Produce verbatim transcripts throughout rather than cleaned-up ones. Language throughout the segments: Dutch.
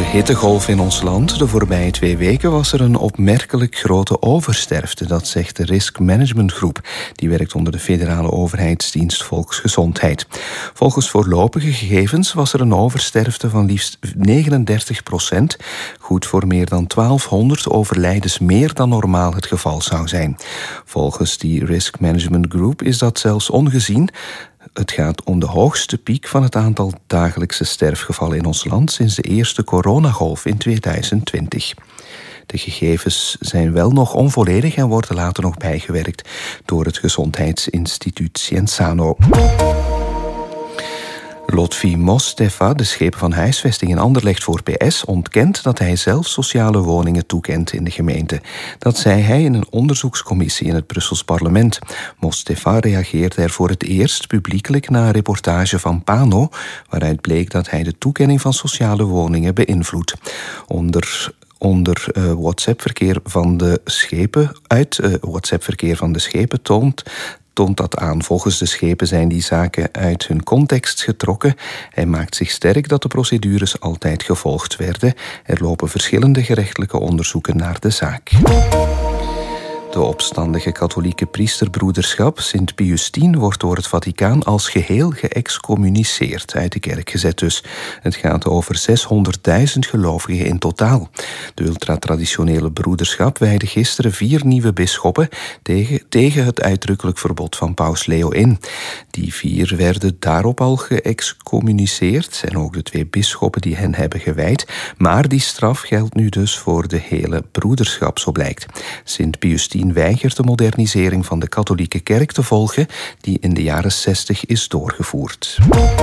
hittegolf in ons land. De voorbije twee weken was er een opmerkelijk grote oversterfte. Dat zegt de Risk Management Groep. Die werkt onder de federale overheidsdienst Volksgezondheid. Volgens voorlopige gegevens was er een oversterfte van liefst negenendertig procent. Goed voor meer dan twaalfhonderd overlijdens meer dan normaal het geval zou zijn. Volgens die Risk Management Group is dat zelfs ongezien. Het gaat om de hoogste piek van het aantal dagelijkse sterfgevallen in ons land sinds de eerste coronagolf in tweeduizend twintig. De gegevens zijn wel nog onvolledig en worden later nog bijgewerkt door het Gezondheidsinstituut Cienzano. Lotfi Mostefa, de schepen van huisvesting in Anderlecht voor P S, ontkent dat hij zelf sociale woningen toekent in de gemeente. Dat zei hij in een onderzoekscommissie in het Brussels parlement. Mostefa reageerde er voor het eerst publiekelijk na een reportage van Pano, waaruit bleek dat hij de toekenning van sociale woningen beïnvloedt. Onder Onder uh, WhatsApp-verkeer van de schepen, uit uh, WhatsApp-verkeer van de schepen toont toont dat aan. Volgens de schepen zijn die zaken uit hun context getrokken. Hij maakt zich sterk dat de procedures altijd gevolgd werden. Er lopen verschillende gerechtelijke onderzoeken naar de zaak. De opstandige katholieke priesterbroederschap Sint Pius X wordt door het Vaticaan als geheel geëxcommuniceerd, uit de kerk gezet dus. Het gaat over zeshonderdduizend gelovigen in totaal. De ultratraditionele broederschap wijde gisteren vier nieuwe bisschoppen tegen, tegen het uitdrukkelijk verbod van paus Leo één. Die vier werden daarop al geëxcommuniceerd en ook de twee bisschoppen die hen hebben gewijd. Maar die straf geldt nu dus voor de hele broederschap, zo blijkt. Sint Pius X weigert de modernisering van de katholieke kerk te volgen, die in de jaren zestig is doorgevoerd.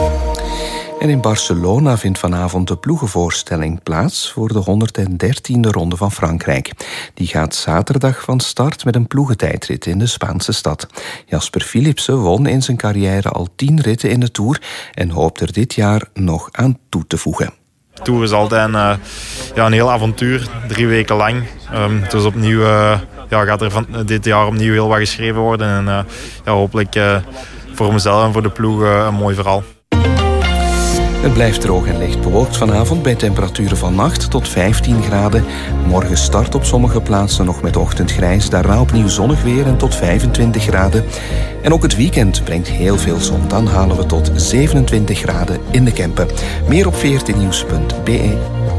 En in Barcelona vindt vanavond de ploegenvoorstelling plaats voor de honderddertiende Ronde van Frankrijk. Die gaat zaterdag van start met een ploegentijdrit in de Spaanse stad. Jasper Philipsen won in zijn carrière al tien ritten in de Tour en hoopt er dit jaar nog aan toe te voegen. De Tour is altijd een, uh, ja, een heel avontuur, drie weken lang. Um, het is opnieuw... Uh, Ja, gaat er van dit jaar opnieuw heel wat geschreven worden. En uh, ja, hopelijk uh, voor mezelf en voor de ploeg uh, een mooi verhaal. Het blijft droog en licht bewolkt vanavond bij temperaturen van acht tot vijftien graden. Morgen start op sommige plaatsen nog met ochtendgrijs. Daarna opnieuw zonnig weer en tot vijfentwintig graden. En ook het weekend brengt heel veel zon. Dan halen we tot zevenentwintig graden in de Kempen. Meer op veertien nieuws punt b e.